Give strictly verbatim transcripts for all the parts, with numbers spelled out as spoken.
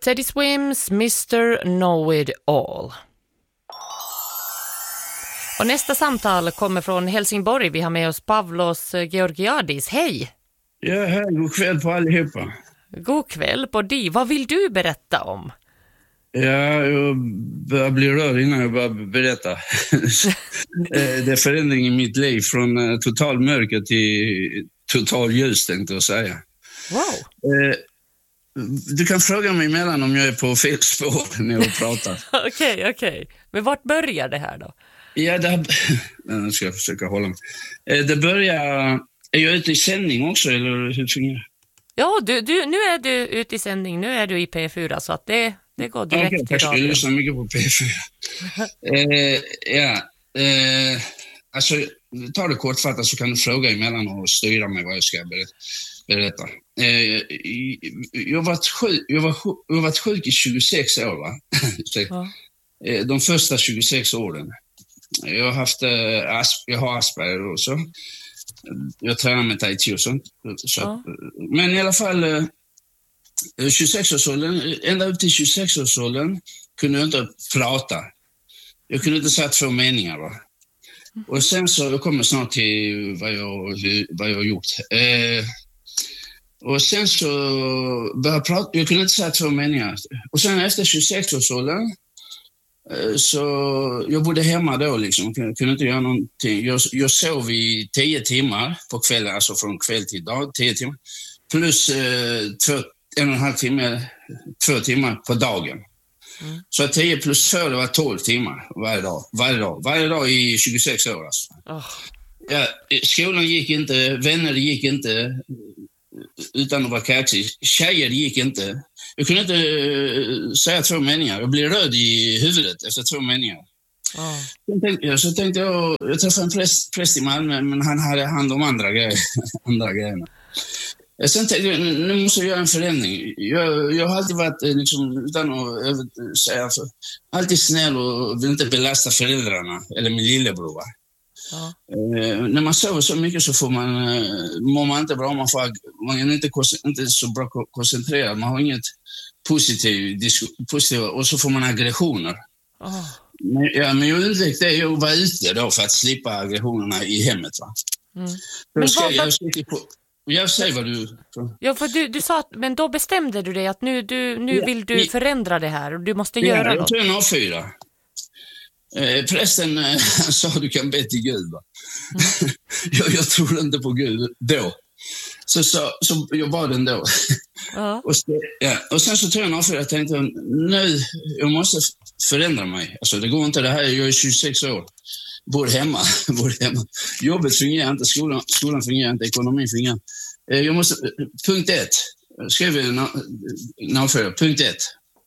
Teddy Swims, mister Know-It-All. Och nästa samtal kommer från Helsingborg. Vi har med oss Pavlos Georgiadis. Hej! Ja, hej. God kväll på allihopa. God kväll på dig. Vad vill du berätta om? Ja, jag börjar bli rörd innan jag börjar berätta. Det är förändring i mitt liv från total mörker till total ljus, tänkte jag säga. Wow! Du kan fråga mig emellan om jag är på fel spår när jag pratar. Okej, okej. Okay, okay. Men vart börjar det här då? Ja, det nu ska jag försöka hålla mig. Det börjar... Är jag ute i sändning också, eller hur fungerar det? Ja, du, du, nu är du ute i sändning. Nu är du i P fyra, så att det, det går direkt okay, till radio. Jag lyssnar mycket på P fyra. eh, ja, eh, alltså, ta det kortfattat så kan du fråga emellan och styra mig vad jag ska berätta. Eh, jag har varit sjuk, jag var, jag har varit sjuk i tjugosex år, va? Ja. De första tjugosex åren. Jag har haft eh, asp, jag har Asperger och så. Jag tränar med tai chi och sånt. Så, ja. Men i alla fall eh, tjugosex-årsåldern, ända upp till tjugosex-årsåldern kunde jag inte prata. Jag kunde inte säga två meningar, va? Och sen så, jag kommer snart till vad jag, vad jag har gjort. Eh, och sen så började jag prata, jag kunde inte säga två meningar. Och sen efter tjugosex-årsåldern så jag bodde hemma då liksom, jag kunde inte göra någonting. Jag, jag sov i tio timmar på kvällen, alltså från kväll till dag, tio timmar. Plus eh, två, en och en halv timme, två timmar på dagen. Mm. Så tio plus två, det var tolv timmar varje dag. Varje dag, varje dag i tjugosex år alltså. Oh. Ja, skolan gick inte, vänner gick inte, utan att vara kaxig. Tjejer gick inte. Jag kunde inte uh, säga två meningar. Jag blev röd i huvudet efter två meningar. Oh. Så, tänkte jag, så tänkte jag, jag träffade en präst, präst i Malmö, men han hade hand om andra grejer. andra grejerna. Sen tänkte jag, nu måste jag göra en förändring. Jag, jag har alltid varit, liksom, utan att säga, för, alltid snäll och vill inte belasta föräldrarna, eller min lillebror. Ja. Eh, när man sover så mycket så får man, eh, mår man inte bra, man, får, man är inte, inte så bra koncentrerad, man har inget positivt, positiv, och så får man aggressioner. Oh. Men, ja, men jag undvek det, jag var ute då för att slippa aggressionerna i hemmet. Va? Mm. Men ska, vad, jag, jag, på, jag säger vad du... Ja, för du, du sa att, men då bestämde du dig att nu, du, nu ja, vill du förändra det här och du måste ja, göra jag något. Jag tror en A fyra. Eh, prästen eh, sa du kan be till Gud, va? Mm. jag, jag tror inte på Gud då. Så, så, så jag bad den då. Ja. och, så, ja. och sen så tog jag en avför. Jag tänkte, nu jag måste förändra mig. Alltså det går inte det här, jag är tjugosex år. Bor hemma. Bor hemma. Jobbet fungerar inte, skolan, skolan fungerar inte, ekonomin fungerar. Eh, jag måste, punkt ett. Skrev en avför. Punkt ett.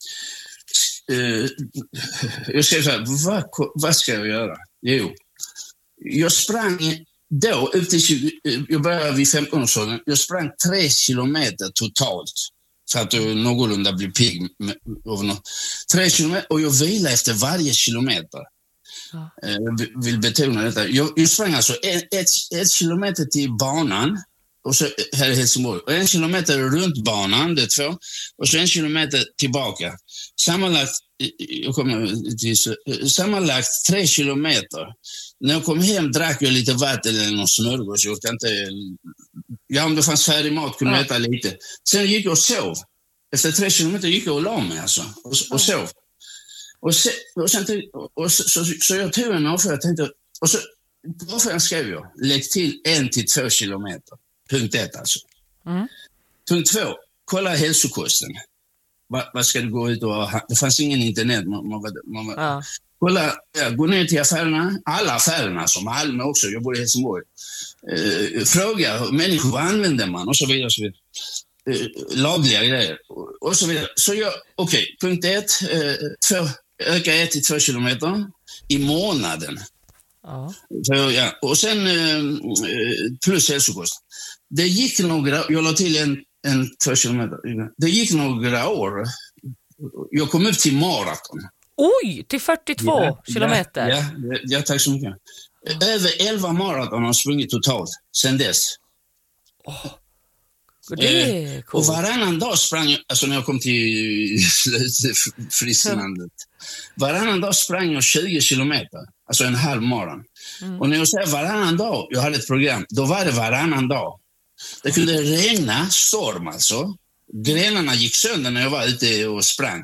Uh, jag skrev så här, vad, vad ska jag göra? Jo, jag sprang då upp till tjugo, jag började vid femton års åldern, jag sprang tre kilometer totalt så att jag någorlunda blir pigg över något. Tre kilometer, och jag vilade efter varje kilometer. Ja. Jag vill betona detta. Jag, jag sprang alltså ett, ett, ett kilometer till banan, och så här i Helsingborg, och en kilometer runt banan, det är två, och så en kilometer tillbaka. Sammanlagt, jag kommer till, sammanlagt tre kilometer. När jag kom hem drack jag lite vatten eller någon smörgås. Jag inte, ja, om det fanns färdig mat kunde jag äta lite. Sen gick jag och sov. Efter tre kilometer gick jag och la mig alltså, och, och sov. Och, se, och, sen, och så, så, så jag tog en avför, jag tänkte, och så varför skrev jag, lägg till en till två kilometer. Punkt ett alltså. Mm. Punkt två, kolla hälsokosten. Vad va ska du gå ut och ha? Det fanns ingen internet. Man, man, man, ja. Kolla, ja, gå ner till affärerna, alla affärerna som Malmö också, jag bor i Helsingborg. Eh, fråga människor, vad använder man? Och så vidare. Och så vidare. Eh, lagliga grejer. Och, och så vidare. Så jag, okej, okay, punkt ett, eh, två, öka ett till två kilometer i månaden. Ja. Så, ja. Och sen eh, plus hälsokost. Det gick några, jag la till en, en två kilometer. Det gick några år. Jag kom upp till maraton. Oj, till fyrtiotvå ja, kilometer. Ja, ja, ja, tack så mycket. Över elva maraton har sprungit totalt sedan dess. Oh. Det är coolt. Och varannan dag sprang jag, alltså när jag kom till Frisklandet, varannan dag sprang jag tjugo kilometer, alltså en halv maraton. Mm. Och när jag säger varannan dag, jag hade ett program, då var det varannan dag. Det kunde regna, storm alltså. Grenarna gick sönder när jag var ute och sprang.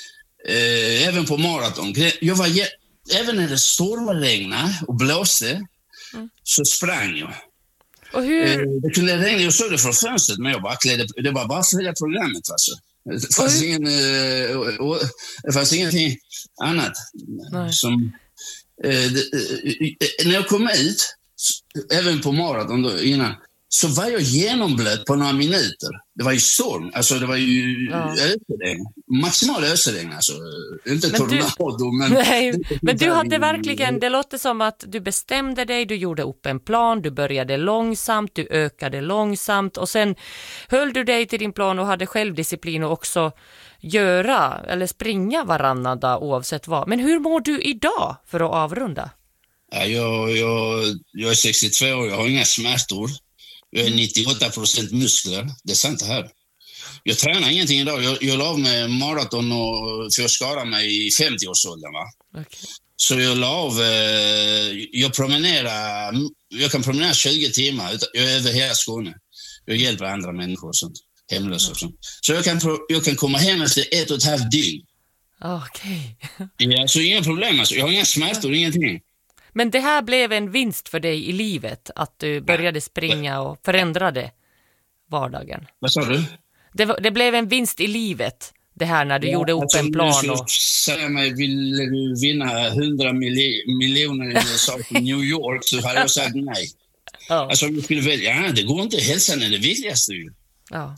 Eh, även på maraton. Jag var, även när det stormregnade och blåste, mm. så sprang jag. Och hur... eh, det kunde regna, jag såg det från fönstret, men jag bara klädde, det var bara att följa programmet. Alltså. Det, fanns ingen, eh, och, och, det fanns ingenting annat. Som, eh, det, eh, när jag kom ut, även på maraton då, innan, så var jag genomblöt på några minuter. Det var ju storm, alltså det var ju ja. ösregn. Maximal ösregn, alltså. Inte tornado, men... Nej, men du hade verkligen, det låter som att du bestämde dig, du gjorde upp en plan, du började långsamt, du ökade långsamt och sen höll du dig till din plan och hade självdisciplin och också göra eller springa varannan dag oavsett vad. Men hur mår du idag för att avrunda? Ja, jag, jag, jag är sextiotvå år, jag har inga smärtor. Jag är nittioåtta procent muskler. Det är sant här. Jag tränar ingenting idag. Jag, jag la av med maraton och för jag skadade mig i femtio-årsåldern. Va? Okay. Så jag la av... Eh, jag promenerar... Jag kan promenera tjugo timmar. Jag är över hela Skåne. Jag hjälper andra människor och sånt. Hemlösa och sånt. Så jag kan, jag kan komma hem efter ett och ett halvt dygn. Okej. Okay. Ja, så inga problem. Alltså. Jag har inga smärtor, ingenting. Men det här blev en vinst för dig i livet, att du började springa och förändrade vardagen. Vad sa du? Det, det blev en vinst i livet, det här när du ja, gjorde upp alltså, en plan. Och... Säga mig, vill du vinna hundra mil- miljoner i U S A i New York, så hade jag sagt nej. Ja. Alltså om du skulle välja, ja, det går inte, hälsan är det viktigaste ju. Ja.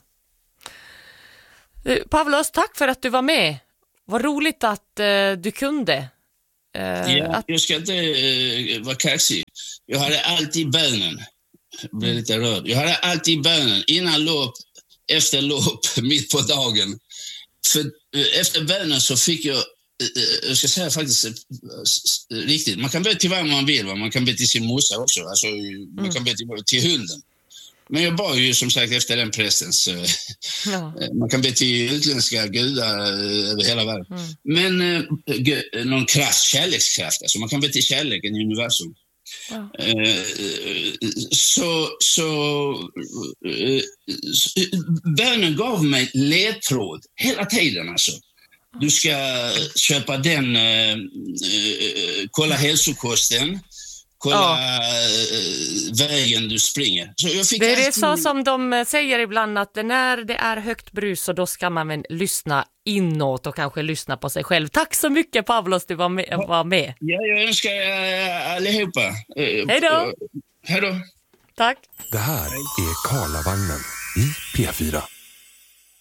Pavlos, tack för att du var med. Vad roligt att uh, du kunde. Uh, ja, att... Jag ska inte uh, vara kaxig. Jag hade alltid bönen. Jag blev lite rörd. Jag hade alltid bönen innan lopp, efter lopp, mitt på dagen. För uh, efter bönen så fick jag, uh, jag ska säga faktiskt uh, uh, riktigt, man kan be till vad man vill, va? Man kan be till sin morsa också. Alltså, mm. Man kan be till, till hunden. Men jag bad ju som sagt efter den prästens... Ja. Man kan be till utländska gudar över hela världen. Mm. Men eh, någon kraft, kärlekskraft. Alltså man kan be till kärleken i universum. Ja. Eh, så så eh, bönen gav mig ledtråd hela tiden alltså. Du ska köpa den, eh, eh, kolla hälsokosten. Kolla ja. vägen du springer. Så jag fick det är alltid... det så som de säger ibland, att när det är högt brus så då ska man väl lyssna inåt och kanske lyssna på sig själv. Tack så mycket Pavlos, du var med. Var med. Ja, jag önskar äh, allihopa. Hej då. Hej då. Tack. Det här är Karlavagnen i P fyra.